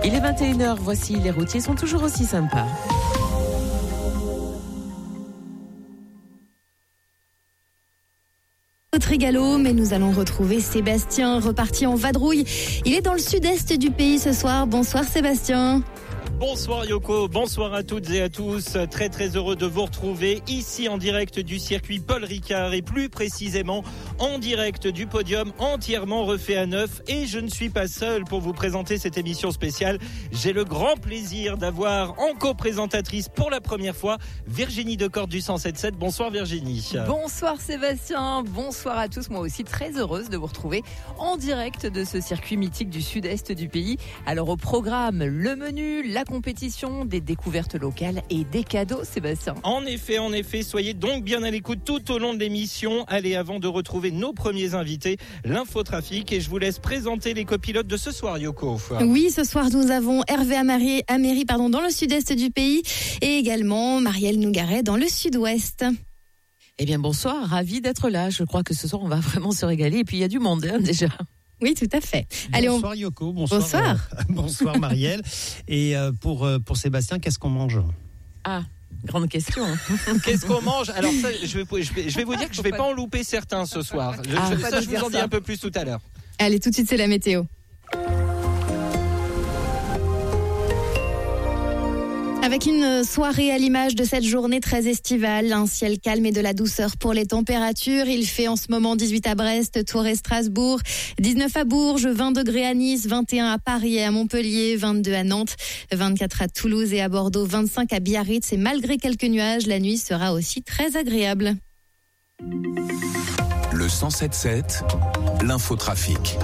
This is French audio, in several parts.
Il est 21h, voici les routiers sont toujours aussi sympas. Trigalo, mais nous allons retrouver Sébastien, reparti en vadrouille. Il est dans le sud-est du pays ce soir. Bonsoir Sébastien. Bonsoir Yoko, bonsoir à toutes et à tous. Très très heureux de vous retrouver ici en direct du circuit Paul Ricard et plus précisément en direct du podium entièrement refait à neuf. Et je ne suis pas seul pour vous présenter cette émission spéciale. J'ai le grand plaisir d'avoir en co-présentatrice pour la première fois Virginie Decorde du 107.7. Bonsoir Virginie. Bonsoir Sébastien, bonsoir à tous. Moi aussi très heureuse de vous retrouver en direct de ce circuit mythique du sud-est du pays. Alors au programme, le menu, la compétition, des découvertes locales et des cadeaux, Sébastien. En effet, soyez donc bien à l'écoute tout au long de l'émission. Allez, avant de retrouver nos premiers invités, l'infotrafic, et je vous laisse présenter les copilotes de ce soir, Yoko. Oui, ce soir, nous avons Hervé Améry, dans le sud-est du pays et également Marielle Nougaret dans le sud-ouest. Eh bien, bonsoir, ravi d'être là. Je crois que ce soir, on va vraiment se régaler. Et puis, il y a du monde, déjà. Oui, tout à fait. Allez, bonsoir Yoko, bonsoir. Bonsoir Marielle. Et pour Sébastien, qu'est-ce qu'on mange ? Ah, grande question. Qu'est-ce qu'on mange ? Alors ça, je vais vous dire que je ne vais pas en louper certains ce soir. Je vous en dis un peu plus tout à l'heure. Allez, tout de suite, c'est la météo. Avec une soirée à l'image de cette journée très estivale, un ciel calme et de la douceur pour les températures. Il fait en ce moment 18 à Brest, Tours et Strasbourg, 19 à Bourges, 20 degrés à Nice, 21 à Paris et à Montpellier, 22 à Nantes, 24 à Toulouse et à Bordeaux, 25 à Biarritz. Et malgré quelques nuages, la nuit sera aussi très agréable. Le 107.7, l'infotrafic.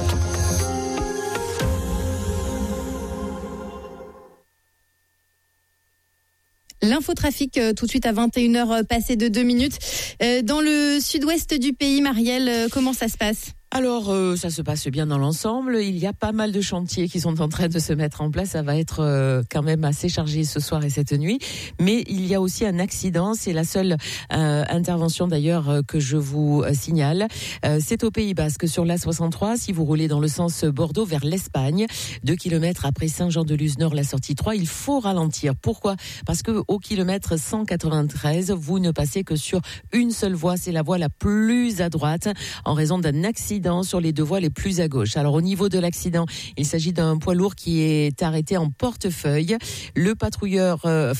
L'infotrafic tout de suite à 21h passé de 2 minutes. Dans le sud-ouest du pays, Marielle, comment ça se passe ? Alors, ça se passe bien dans l'ensemble. Il y a pas mal de chantiers qui sont en train de se mettre en place. Ça va être quand même assez chargé ce soir et cette nuit. Mais il y a aussi un accident. C'est la seule intervention d'ailleurs que je vous signale. C'est au Pays Basque sur l'A63. Si vous roulez dans le sens Bordeaux vers l'Espagne, 2 km après Saint-Jean-de-Luz-Nord, la sortie 3, il faut ralentir. Pourquoi ? Parce que au kilomètre 193, vous ne passez que sur une seule voie. C'est la voie la plus à droite en raison d'un accident sur les 2 voies les plus à gauche. Alors au niveau de l'accident, il s'agit d'un poids lourd qui est arrêté en portefeuille. Le patrouilleur,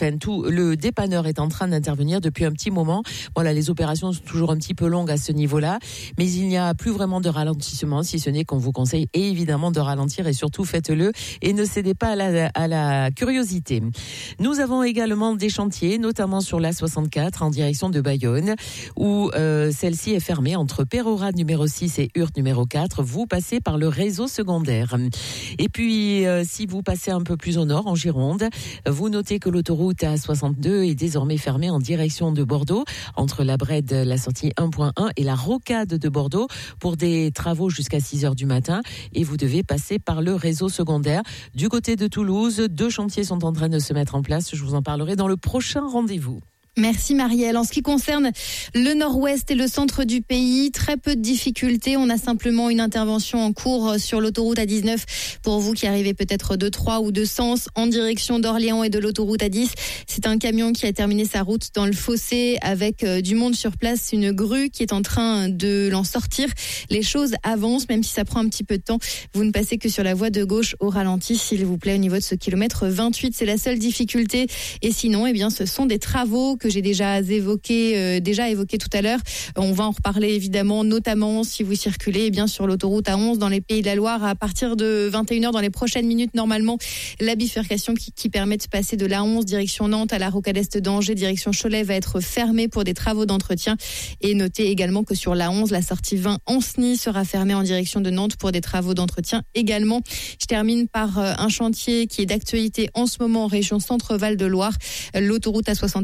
le dépanneur est en train d'intervenir depuis un petit moment. Voilà, les opérations sont toujours un petit peu longues à ce niveau-là, mais il n'y a plus vraiment de ralentissement, si ce n'est qu'on vous conseille évidemment de ralentir et surtout faites-le et ne cédez pas à la curiosité. Nous avons également des chantiers, notamment sur l'A64 en direction de Bayonne, où celle-ci est fermée entre Pérorade numéro 6 et Hurte numéro 4, vous passez par le réseau secondaire. Et puis, si vous passez un peu plus au nord, en Gironde, vous notez que l'autoroute A62 est désormais fermée en direction de Bordeaux, entre la Brède, la sortie 1.1 et la Rocade de Bordeaux, pour des travaux jusqu'à 6h du matin. Et vous devez passer par le réseau secondaire. Du côté de Toulouse, 2 chantiers sont en train de se mettre en place. Je vous en parlerai dans le prochain rendez-vous. Merci Marielle. En ce qui concerne le nord-ouest et le centre du pays, très peu de difficultés. On a simplement une intervention en cours sur l'autoroute A19 pour vous qui arrivez peut-être de Troyes ou de Sens en direction d'Orléans et de l'autoroute A10. C'est un camion qui a terminé sa route dans le fossé avec du monde sur place, une grue qui est en train de l'en sortir. Les choses avancent, même si ça prend un petit peu de temps. Vous ne passez que sur la voie de gauche au ralenti, s'il vous plaît, au niveau de ce kilomètre 28. C'est la seule difficulté. Et sinon, ce sont des travaux que j'ai déjà évoqué tout à l'heure. On va en reparler évidemment, notamment si vous circulez sur l'autoroute A11 dans les Pays de la Loire à partir de 21h dans les prochaines minutes. Normalement, la bifurcation qui permet de passer de l'A11 direction Nantes à la rocade est d'Angers direction Cholet va être fermée pour des travaux d'entretien. Et notez également que sur l'A11, la sortie 20 Ancenis sera fermée en direction de Nantes pour des travaux d'entretien également. Je termine par un chantier qui est d'actualité en ce moment en région Centre-Val de Loire. L'autoroute A71 est fermée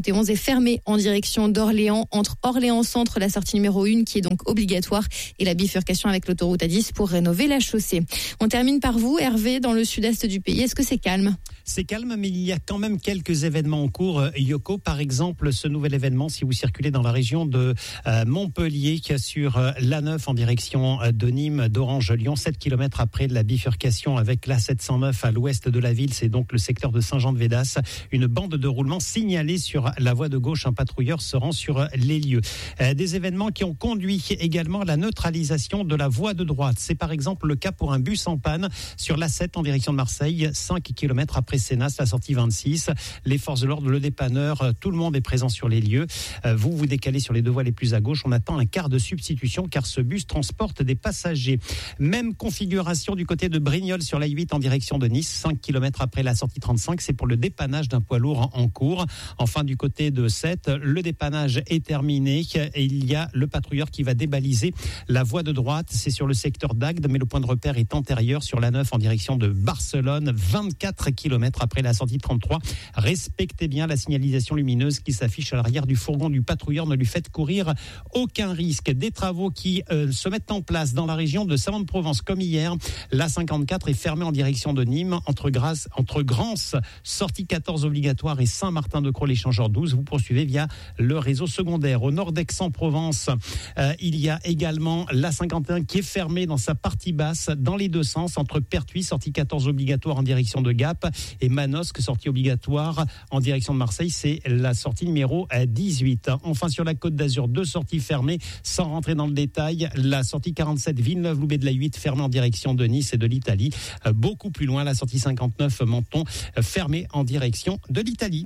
fermée en direction d'Orléans, entre Orléans-Centre, la sortie numéro 1 qui est donc obligatoire, et la bifurcation avec l'autoroute A10 pour rénover la chaussée. On termine par vous, Hervé, dans le sud-est du pays. Est-ce que c'est calme ? C'est calme, mais il y a quand même quelques événements en cours. Yoko, par exemple, ce nouvel événement, si vous circulez dans la région de Montpellier, sur l'A9 en direction de Nîmes, d'Orange-Lyon, 7 km après la bifurcation avec l'A709 à l'ouest de la ville, c'est donc le secteur de Saint-Jean-de-Védas. Une bande de roulement signalée sur la voie de gauche. Un patrouilleur se rend sur les lieux. Des événements qui ont conduit également à la neutralisation de la voie de droite. C'est par exemple le cas pour un bus en panne sur l'A7 en direction de Marseille, 5 km après Sénas, la sortie 26. Les forces de l'ordre, le dépanneur, tout le monde est présent sur les lieux. Vous vous décalez sur les deux voies les plus à gauche. On attend un quart de substitution car ce bus transporte des passagers. Même configuration du côté de Brignoles sur la 8 en direction de Nice, 5 km après la sortie 35. C'est pour le dépannage d'un poids lourd en cours. Enfin, du côté de 7, le dépannage est terminé et il y a le patrouilleur qui va débaliser la voie de droite. C'est sur le secteur d'Agde, mais le point de repère est antérieur sur la 9 en direction de Barcelone, 24 km après la sortie 33. Respectez bien la signalisation lumineuse qui s'affiche à l'arrière du fourgon du patrouilleur. Ne lui faites courir aucun risque. Des travaux qui se mettent en place dans la région de Salon-de-Provence comme hier. La 54 est fermée en direction de Nîmes entre Grance, sortie 14 obligatoire, et Saint-Martin-de-Croix, l'échangeur 12. Vous poursuivez via le réseau secondaire. Au nord d'Aix-en-Provence, il y a également la 51 qui est fermée dans sa partie basse dans les deux sens entre Pertuis, sortie 14 obligatoire en direction de Gap, et Manosque, sortie obligatoire en direction de Marseille. C'est la sortie numéro 18. Enfin, sur la Côte d'Azur, deux sorties fermées sans rentrer dans le détail. La sortie 47 Villeneuve-Loubet de la 8 fermée en direction de Nice et de l'Italie. Beaucoup plus loin, la sortie 59 Menton fermée en direction de l'Italie.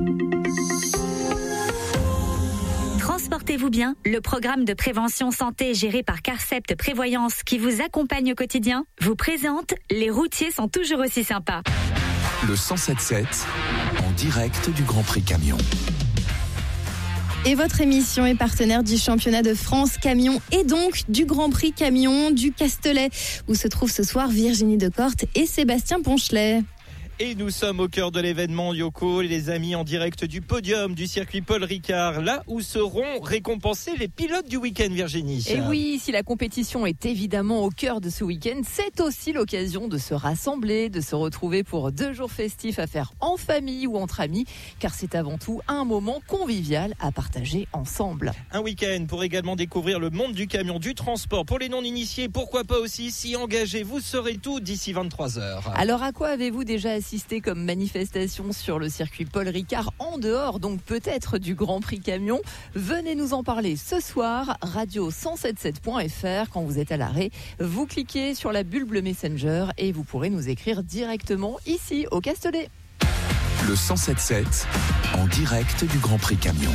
Transportez-vous bien, le programme de prévention santé géré par Carcept Prévoyance qui vous accompagne au quotidien vous présente Les routiers sont toujours aussi sympas. Le 107.7 en direct du Grand Prix Camion. Et votre émission est partenaire du championnat de France Camion et donc du Grand Prix Camion du Castellet, où se trouvent ce soir Virginie Decorte et Sébastien Ponchelet. Et nous sommes au cœur de l'événement, Yoko, les amis, en direct du podium du circuit Paul Ricard, là où seront récompensés les pilotes du week-end, Virginie. Et oui, si la compétition est évidemment au cœur de ce week-end, c'est aussi l'occasion de se rassembler, de se retrouver pour 2 jours festifs à faire en famille ou entre amis, car c'est avant tout un moment convivial à partager ensemble. Un week-end pour également découvrir le monde du camion, du transport. Pour les non-initiés, pourquoi pas aussi s'y engager. Vous saurez tout d'ici 23h. Alors à quoi avez-vous déjà assisté comme manifestation sur le circuit Paul Ricard, en dehors donc peut-être du Grand Prix Camion? Venez nous en parler ce soir, radio177.fr. Quand vous êtes à l'arrêt, vous cliquez sur la bulle bleue Messenger et vous pourrez nous écrire directement ici au Castellet. Le 107.7 en direct du Grand Prix Camion.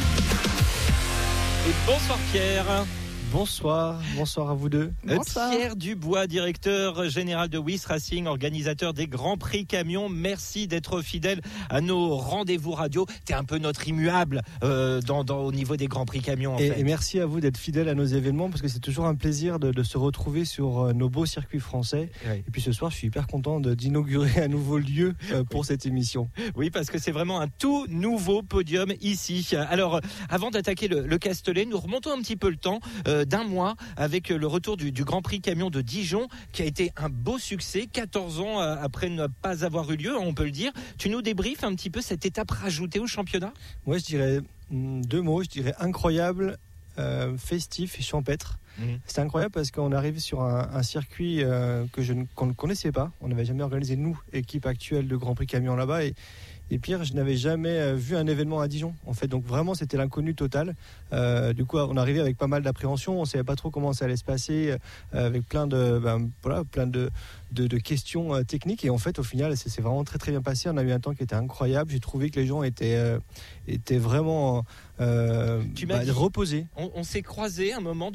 Et bonsoir Pierre. Bonsoir à vous deux. Bonsoir. Pierre Dubois, directeur général de Wyss Racing, organisateur des Grands Prix Camions. Merci d'être fidèle à nos rendez-vous radio. T'es un peu notre immuable au niveau des Grands Prix Camions. Et merci à vous d'être fidèle à nos événements, parce que c'est toujours un plaisir de se retrouver sur nos beaux circuits français. Oui. Et puis ce soir, je suis hyper content d'inaugurer un nouveau lieu pour cette émission. Oui, parce que c'est vraiment un tout nouveau podium ici. Alors, avant d'attaquer le Castellet, nous remontons un petit peu le temps d'un mois avec le retour du Grand Prix Camion de Dijon, qui a été un beau succès 14 ans après ne pas avoir eu lieu, on peut le dire. Tu nous débriefes un petit peu cette étape rajoutée au championnat? Moi, je dirais 2 mots. Je dirais incroyable, festif et champêtre. C'était incroyable parce qu'on arrive sur un circuit qu'on ne connaissait pas. On n'avait jamais organisé, nous, équipe actuelle de Grand Prix Camion là-bas. Et pire, je n'avais jamais vu un événement à Dijon, en fait. Donc vraiment, c'était l'inconnu total. Du coup, on arrivait avec pas mal d'appréhension. On ne savait pas trop comment ça allait se passer, avec plein de questions techniques. Et en fait, au final, c'est vraiment très très bien passé. On a eu un temps qui était incroyable. J'ai trouvé que les gens étaient vraiment reposés. On s'est croisés un moment durant le week-end.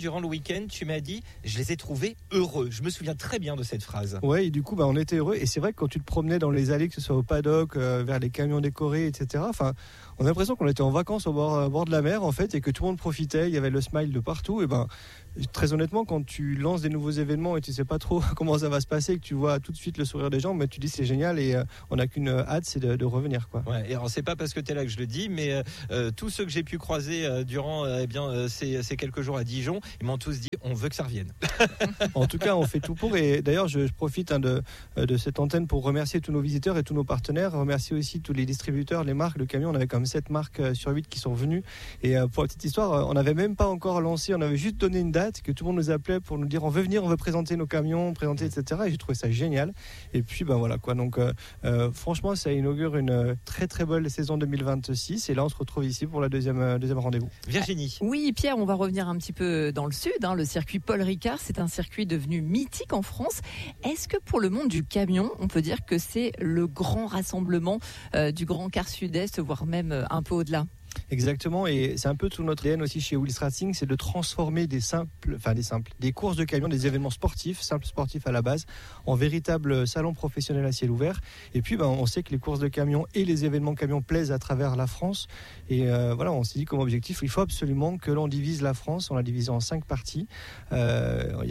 week-end, tu m'as dit, je les ai trouvés heureux. Je me souviens très bien de cette phrase. Ouais, et du coup, on était heureux. Et c'est vrai que quand tu te promenais dans les allées, que ce soit au paddock, vers les camions décorés, etc., on a l'impression qu'on était en vacances au bord de la mer, en fait, et que tout le monde profitait. Il y avait le smile de partout. Et très honnêtement, quand tu lances des nouveaux événements et tu sais pas trop comment ça va se passer, que tu vois tout de suite le sourire des gens, mais tu dis c'est génial et on n'a qu'une hâte, c'est de revenir, quoi. Ouais, et alors c'est pas parce que tu es là que je le dis, mais tous ceux que j'ai pu croiser durant ces quelques jours à Dijon, ils m'ont tous dit on veut que ça revienne. En tout cas, on fait tout pour. Et d'ailleurs, je profite de cette antenne pour remercier tous nos visiteurs et tous nos partenaires, remercier aussi tous les distributeurs, les marques, le camion. On avait comme 7 marques sur 8 qui sont venues. Et pour la petite histoire, on n'avait même pas encore lancé, on avait juste donné une date que tout le monde nous appelait pour nous dire on veut venir, on veut présenter nos camions, etc. Et j'ai trouvé ça génial. Et puis voilà quoi. Donc franchement, ça inaugure une très très belle saison 2026. Et là, on se retrouve ici pour la deuxième rendez-vous. Virginie. Oui, Pierre, on va revenir un petit peu dans le sud. Le circuit Paul Ricard, c'est un circuit devenu mythique en France. Est-ce que pour le monde du camion, on peut dire que c'est le grand rassemblement du Grand Car Sud-Est, voire même un peu au-delà ? Exactement, et c'est un peu tout notre ADN aussi chez Wheels Racing, c'est de transformer des courses de camions, des événements sportifs, simples sportifs à la base, en véritables salons professionnels à ciel ouvert. Et puis on sait que les courses de camions et les événements camions plaisent à travers la France. Et on s'est dit comme objectif, il faut absolument que l'on divise la France. On l'a divisé en 5 parties. Il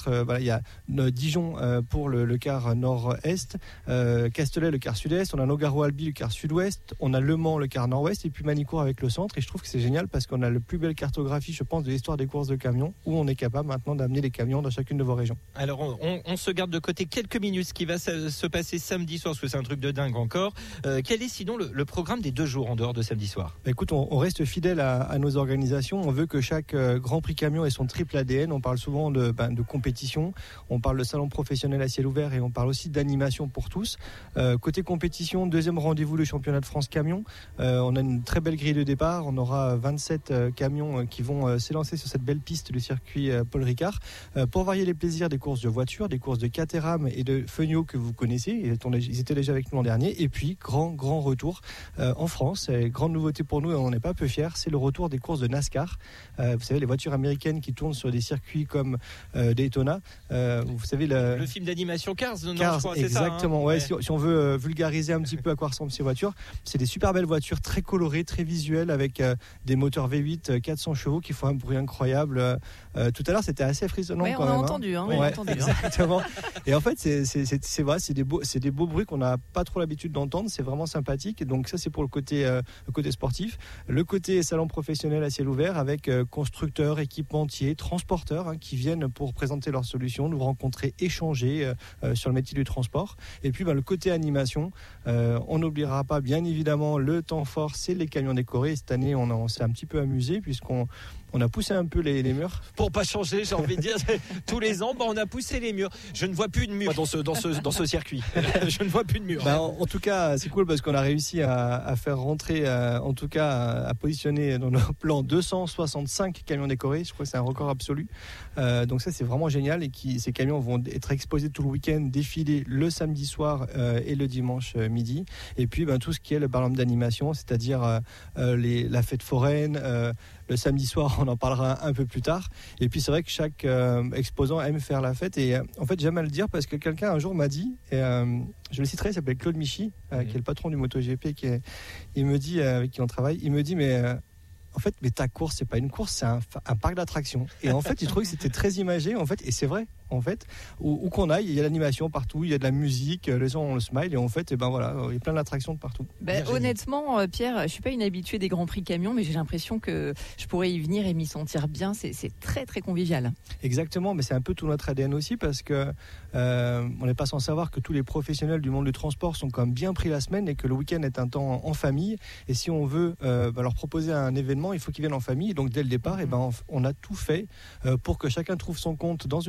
y a Dijon pour le quart nord-est, Castellet le quart sud-est, on a Nogaro-Albi le quart sud-ouest, on a Le Mans le quart nord-ouest et puis Manicourt avec le centre. Et je trouve que c'est génial parce qu'on a la plus belle cartographie, je pense, de l'histoire des courses de camions, où on est capable maintenant d'amener les camions dans chacune de vos régions. Alors on se garde de côté quelques minutes, ce qui va se passer samedi soir, parce que c'est un truc de dingue encore. Quel est sinon le programme des 2 jours en dehors de samedi soir ? Écoute, on reste fidèle à nos organisations. On veut que chaque Grand Prix camion ait son triple ADN. On parle souvent de compétition, on parle de salon professionnel à ciel ouvert et on parle aussi d'animation pour tous. Côté compétition, deuxième rendez-vous, le championnat de France camion. On a une très belle grille de départ. On aura 27 camions qui vont s'élancer sur cette belle piste du circuit Paul Ricard. Pour varier les plaisirs, des courses de voitures, des courses de Caterham et de Feugnot que vous connaissez. Ils étaient déjà avec nous l'an dernier. Et puis, grand retour en France. Grande nouveauté pour nous et on n'est pas peu fiers, c'est le retour des courses de NASCAR. Vous savez, les voitures américaines qui tournent sur des circuits comme Daytona. Vous savez, le film d'animation Cars, non, Cars, je crois, exactement. C'est ça, ouais. Si on veut vulgariser un petit peu à quoi ressemblent ces voitures, c'est des super belles voitures très colorées, très visuelles, avec des moteurs V8 400 chevaux qui font un bruit incroyable. Tout à l'heure, c'était assez frissonnant. Ouais, quand on même. a entendu. On a entendu. Exactement. Et en fait, c'est vrai, c'est des beaux bruits qu'on n'a pas trop l'habitude d'entendre. C'est vraiment sympathique. Et donc ça, c'est pour le côté sportif. Le côté salon professionnel à ciel ouvert avec constructeurs, équipementiers, transporteurs qui viennent pour présenter leurs solutions, nous rencontrer, échanger sur le métier du transport. Et puis le côté animation, on n'oubliera pas bien évidemment le temps fort, c'est les camions décorés. Cette année, on s'est un petit peu amusé puisqu'on a poussé un peu les murs. Pour pas changer, j'ai envie de dire, tous les ans, on a poussé les murs. Je ne vois plus de murs dans ce circuit. Je ne vois plus de murs. En tout cas, c'est cool parce qu'on a réussi à faire rentrer, en tout cas, à positionner dans nos plans 265 camions décorés. Je crois que c'est un record absolu. Donc ça, c'est vraiment génial et ces camions vont être exposés tout le week-end, défiler le samedi soir et le dimanche midi. Et puis, tout ce qui est le barnum d'animation, c'est-à-dire la fête foraine. Le samedi soir, on en parlera un peu plus tard. Et puis c'est vrai que chaque exposant aime faire la fête. Et en fait, j'aime à le dire parce que quelqu'un un jour m'a dit, et, je le citerai, il s'appelle Claude Michy, qui est le patron du MotoGP, il me dit, avec qui on travaille, il me dit, mais ta course, c'est pas une course, c'est un parc d'attractions. Et en fait, il trouvait que c'était très imagé, en fait, et c'est vrai. En fait, où qu'on aille, il y a l'animation partout, il y a de la musique, les gens ont le smile et en fait, il y a plein d'attractions de partout. Honnêtement, Pierre, je suis pas une habituée des Grands Prix camions, mais j'ai l'impression que je pourrais y venir et m'y sentir bien. C'est très très convivial. Exactement, mais c'est un peu tout notre ADN aussi parce que on n'est pas sans savoir que tous les professionnels du monde du transport sont quand même bien pris la semaine et que le week-end est un temps en famille. Et si on veut leur proposer un événement, il faut qu'ils viennent en famille. Donc dès le départ, on a tout fait pour que chacun trouve son compte dans une famille.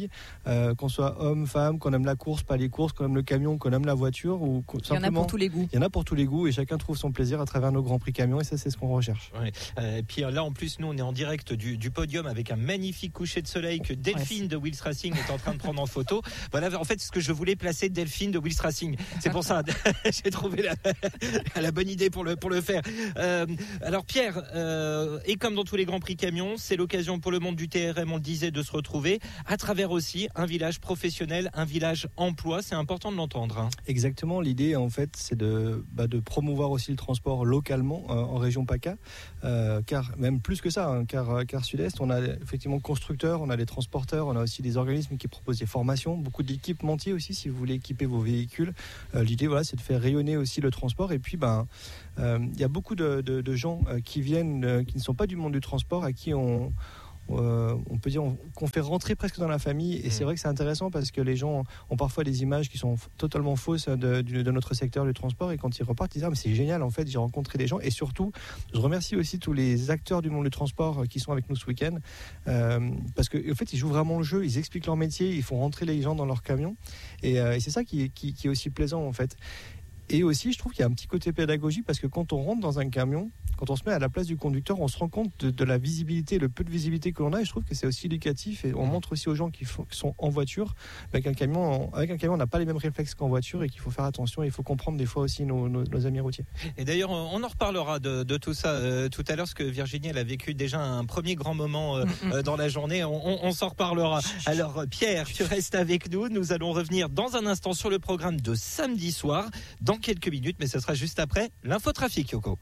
famille, qu'on soit homme, femme, qu'on aime la course, pas les courses, qu'on aime le camion, qu'on aime la voiture. Ou il y en a pour tous les goûts. Il y en a pour tous les goûts et chacun trouve son plaisir à travers nos Grands Prix camions et ça, c'est ce qu'on recherche. Ouais. Et puis là, en plus, nous, on est en direct du podium avec un magnifique coucher de soleil que Delphine de Wills Racing est en train de prendre en photo. Voilà, en fait, ce que je voulais placer Delphine de Wills Racing. C'est pour ça, j'ai trouvé la bonne idée pour le faire. Alors Pierre, et comme dans tous les Grands Prix camions, c'est l'occasion pour le monde du TRM, on le disait, de se retrouver à travers aussi un village professionnel, un village emploi. C'est important de l'entendre. Hein. Exactement. L'idée, en fait, c'est de promouvoir aussi le transport localement en région PACA, car même plus que ça, hein, car Sud-Est, on a effectivement constructeurs, on a des transporteurs, on a aussi des organismes qui proposent des formations, beaucoup d'équipementiers aussi, si vous voulez équiper vos véhicules. L'idée, voilà, c'est de faire rayonner aussi le transport. Et puis, il y a beaucoup de gens qui viennent, qui ne sont pas du monde du transport, à qui on peut dire qu'on fait rentrer presque dans la famille. Et c'est vrai que c'est intéressant parce que les gens ont parfois des images qui sont totalement fausses de notre secteur du transport, et quand ils repartent, ils disent mais c'est génial, en fait j'ai rencontré des gens. Et surtout, je remercie aussi tous les acteurs du monde du transport qui sont avec nous ce week-end, parce qu'en fait ils jouent vraiment le jeu, ils expliquent leur métier, ils font rentrer les gens dans leur camion, et c'est ça qui est aussi plaisant en fait. Et aussi, je trouve qu'il y a un petit côté pédagogique, parce que quand on rentre dans un camion, quand on se met à la place du conducteur, on se rend compte de la visibilité, le peu de visibilité que l'on a, et je trouve que c'est aussi éducatif, et on montre aussi aux gens qui sont en voiture, avec un camion, on n'a pas les mêmes réflexes qu'en voiture, et qu'il faut faire attention, et il faut comprendre des fois aussi nos amis routiers. Et d'ailleurs, on en reparlera de tout ça tout à l'heure, parce que Virginie, elle a vécu déjà un premier grand moment dans la journée, on s'en reparlera. Alors Pierre, tu restes avec nous allons revenir dans un instant sur le programme de samedi soir, dans quelques minutes, mais ce sera juste après l'infotrafic, Yoko.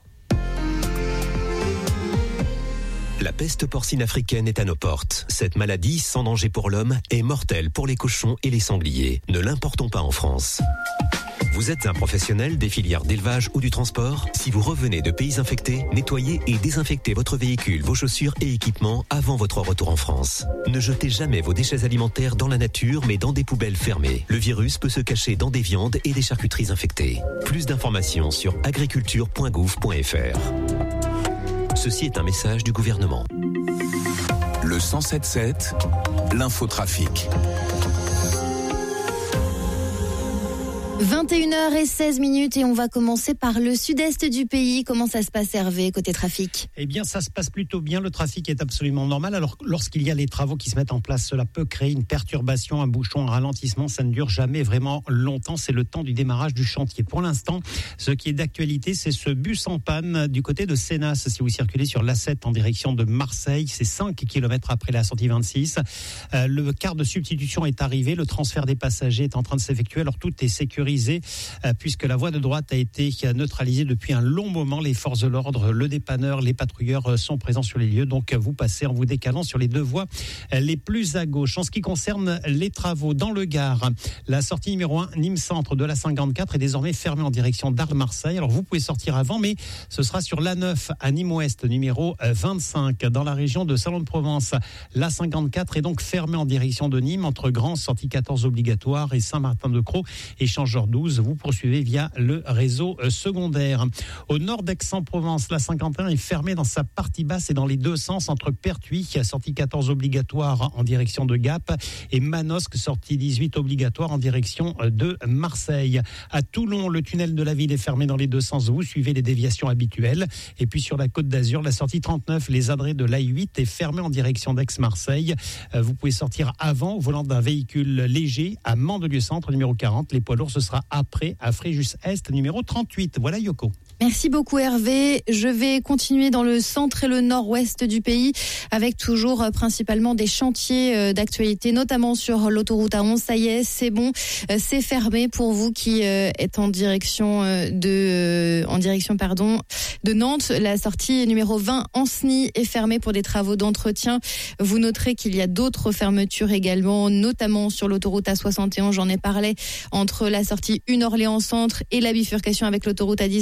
La peste porcine africaine est à nos portes. Cette maladie, sans danger pour l'homme, est mortelle pour les cochons et les sangliers. Ne l'importons pas en France. Vous êtes un professionnel des filières d'élevage ou du transport? Si vous revenez de pays infectés, nettoyez et désinfectez votre véhicule, vos chaussures et équipements avant votre retour en France. Ne jetez jamais vos déchets alimentaires dans la nature, mais dans des poubelles fermées. Le virus peut se cacher dans des viandes et des charcuteries infectées. Plus d'informations sur agriculture.gouv.fr. Ceci est un message du gouvernement. Le 107.7, l'infotrafic. 21h16 et on va commencer par le sud-est du pays. Comment ça se passe, Hervé, côté trafic? Eh bien, ça se passe plutôt bien. Le trafic est absolument normal. Alors, lorsqu'il y a les travaux qui se mettent en place, cela peut créer une perturbation, un bouchon, un ralentissement. Ça ne dure jamais vraiment longtemps. C'est le temps du démarrage du chantier. Pour l'instant, ce qui est d'actualité, c'est ce bus en panne du côté de Sénas. Si vous circulez sur l'A7 en direction de Marseille, c'est 5 km après la sortie 26. Le quart de substitution est arrivé. Le transfert des passagers est en train de s'effectuer. Alors, tout est sécurisé, puisque la voie de droite a été neutralisée depuis un long moment. Les forces de l'ordre, le dépanneur, les patrouilleurs sont présents sur les lieux. Donc vous passez en vous décalant sur les deux voies les plus à gauche. En ce qui concerne les travaux dans le Gard, la sortie numéro 1 Nîmes Centre de la 54 est désormais fermée en direction d'Arles-Marseille. Alors vous pouvez sortir avant, mais ce sera sur l'A9 à Nîmes Ouest numéro 25 dans la région de Salon de Provence. La 54 est donc fermée en direction de Nîmes entre Grand, sortie 14 obligatoire, et Saint-Martin-de-Croix, échangeur 12. Vous poursuivez via le réseau secondaire. Au nord d'Aix-en-Provence, la 51 est fermée dans sa partie basse et dans les deux sens entre Pertuis, sortie 14 obligatoire en direction de Gap, et Manosque, sortie 18 obligatoire en direction de Marseille. À Toulon, le tunnel de la ville est fermé dans les deux sens. Vous suivez les déviations habituelles. Et puis sur la Côte d'Azur, la sortie 39, les adrets de l'A8 est fermée en direction d'Aix-Marseille. Vous pouvez sortir avant au volant d'un véhicule léger à Mandelieu-Centre numéro 40. Les poids lourds, ce sera après à Fréjus-Est numéro 38. Voilà, Yoko. Merci beaucoup, Hervé. Je vais continuer dans le centre et le nord-ouest du pays avec toujours principalement des chantiers d'actualité, notamment sur l'autoroute A11. Ça y est, c'est bon, c'est fermé pour vous qui êtes en direction de Nantes. La sortie numéro 20 Anceny est fermée pour des travaux d'entretien. Vous noterez qu'il y a d'autres fermetures également, notamment sur l'autoroute A71. J'en ai parlé, entre la sortie 1 Orléans Centre et la bifurcation avec l'autoroute A10 lorsque vous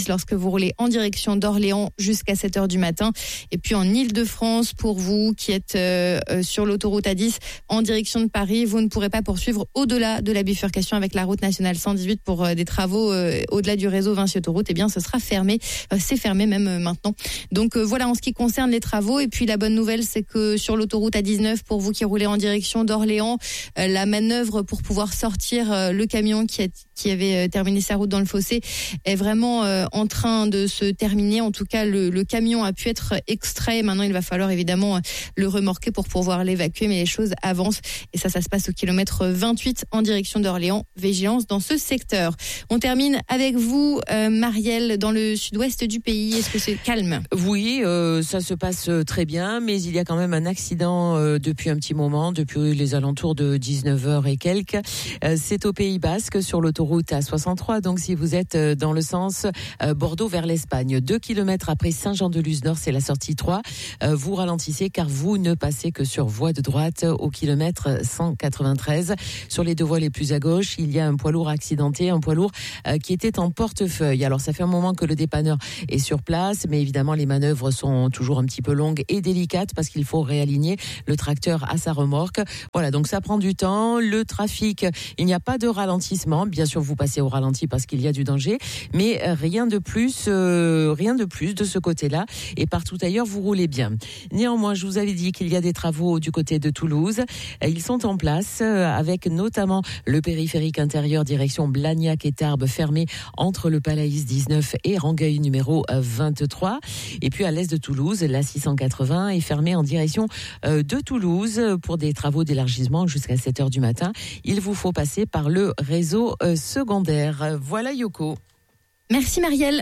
vous roulez en direction d'Orléans jusqu'à 7h du matin. Et puis en Ile-de-France, pour vous qui êtes sur l'autoroute A10 en direction de Paris, vous ne pourrez pas poursuivre au-delà de la bifurcation avec la route nationale 118 pour des travaux au-delà du réseau Vinci Autoroute. Eh bien, ce sera fermé. C'est fermé même maintenant. Donc voilà en ce qui concerne les travaux. Et puis la bonne nouvelle, c'est que sur l'autoroute A19, pour vous qui roulez en direction d'Orléans, la manœuvre pour pouvoir sortir le camion qui avait terminé sa route dans le fossé est vraiment en train de se terminer. En tout cas, le camion a pu être extrait. Maintenant, il va falloir évidemment le remorquer pour pouvoir l'évacuer, mais les choses avancent. Et ça se passe au kilomètre 28 en direction d'Orléans. Vigilance dans ce secteur. On termine avec vous, Marielle, dans le sud-ouest du pays. Est-ce que c'est calme ? Oui, ça se passe très bien, mais il y a quand même un accident depuis un petit moment, depuis les alentours de 19h et quelques. C'est au Pays Basque, sur l'autoroute A63. Donc, si vous êtes dans le sens Bordeaux vers l'Espagne, 2 km après Saint-Jean-de-Luz-Nord, c'est la sortie 3. Vous ralentissez car vous ne passez que sur voie de droite au kilomètre 193. Sur les deux voies les plus à gauche, il y a un poids lourd accidenté, un poids lourd qui était en portefeuille. Alors, ça fait un moment que le dépanneur est sur place, mais évidemment, les manœuvres sont toujours un petit peu longues et délicates parce qu'il faut réaligner le tracteur à sa remorque. Voilà, donc ça prend du temps. Le trafic, il n'y a pas de ralentissement. Bien sûr, vous passez au ralenti parce qu'il y a du danger, mais rien de plus de ce côté-là. Et partout ailleurs, vous roulez bien. Néanmoins, je vous avais dit qu'il y a des travaux du côté de Toulouse. Ils sont en place avec notamment le périphérique intérieur direction Blagnac et Tarbes fermé entre le Palaïs 19 et Rangueil numéro 23. Et puis à l'est de Toulouse, la 680 est fermée en direction de Toulouse pour des travaux d'élargissement jusqu'à 7h du matin. Il vous faut passer par le réseau secondaire. Voilà Yoko. Merci Marielle.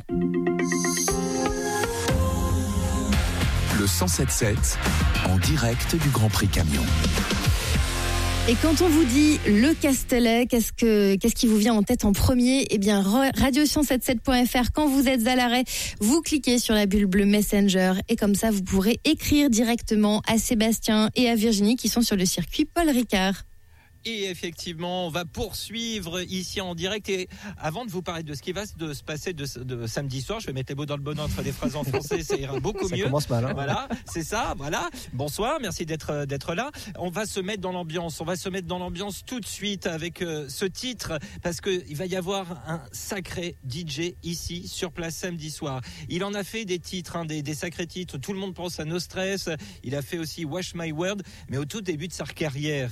Le 107.7 en direct du Grand Prix Camion. Et quand on vous dit le Castellet, qu'est-ce qui vous vient en tête en premier ? Eh bien, radio177.fr, quand vous êtes à l'arrêt, vous cliquez sur la bulle bleue Messenger et comme ça, vous pourrez écrire directement à Sébastien et à Virginie qui sont sur le circuit Paul Ricard. Et effectivement, on va poursuivre ici en direct. Et avant de vous parler de ce qui va se passer de samedi soir, je vais mettre les mots dans le bon ordre, des phrases en français, ça ira beaucoup mieux. Ça commence mal. Hein. Voilà, c'est ça, voilà. Bonsoir, merci d'être là. On va se mettre dans l'ambiance. On va se mettre dans l'ambiance tout de suite avec ce titre, parce qu'il va y avoir un sacré DJ ici, sur place, samedi soir. Il en a fait des titres, des sacrés titres. Tout le monde pense à No Stress. Il a fait aussi Wash My World, mais au tout début de sa carrière,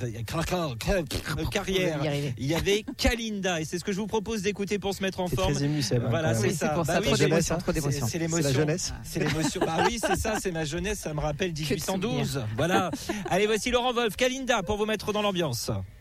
il y avait Kalinda et c'est ce que je vous propose d'écouter pour se mettre en forme. Très ému, voilà, c'est ça. Pour ça, trop d'émotion. C'est l'émotion. C'est la jeunesse. C'est l'émotion. Bah oui, c'est ça, c'est ma jeunesse, ça me rappelle 1812. Voilà. Allez, voici Laurent Wolf, Kalinda pour vous mettre dans l'ambiance.